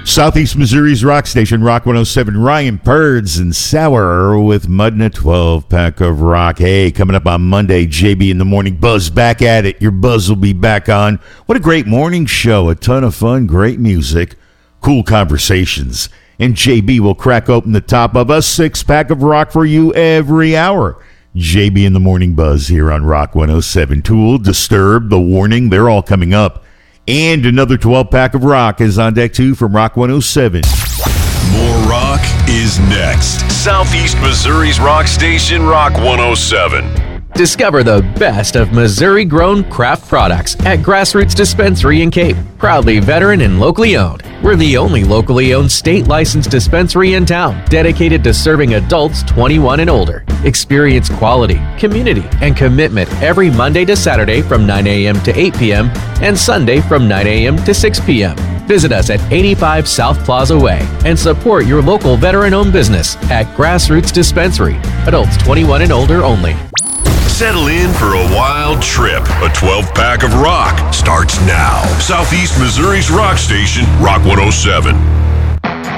Southeast Missouri's rock station, Rock 107. Ryan Birds and Sour with Mud and a 12-pack of rock. Hey, coming up on Monday, JB in the Morning Buzz back at it. Your buzz will be back on. What a great morning show. A ton of fun, great music, cool conversations. And JB will crack open the top of a 6-pack of rock for you every hour. JB in the Morning Buzz here on Rock 107. Tool, Disturbed, The Warning, they're all coming up. And another 12-pack of rock is on deck, too, from Rock 107. More rock is next. Southeast Missouri's rock station, Rock 107. Discover the best of Missouri-grown craft products at Grassroots Dispensary in Cape. Proudly veteran and locally owned. We're the only locally owned state-licensed dispensary in town dedicated to serving adults 21 and older. Experience quality, community, and commitment every Monday to Saturday from 9 a.m. to 8 p.m. and Sunday from 9 a.m. to 6 p.m. Visit us at 85 South Plaza Way and support your local veteran-owned business at Grassroots Dispensary. Adults 21 and older only. Settle in for a wild trip. A 12-pack of rock starts now. Southeast Missouri's rock station, Rock 107.